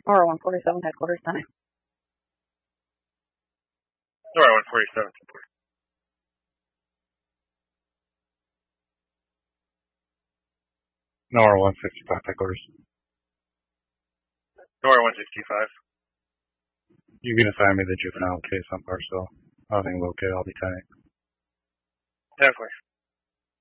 Or 147 headquarters time. Nora 147 support. Nora 165 headquarters. Nora 165. You can assign me the juvenile case on Barstow. I think we'll okay. I'll be 10. Definitely.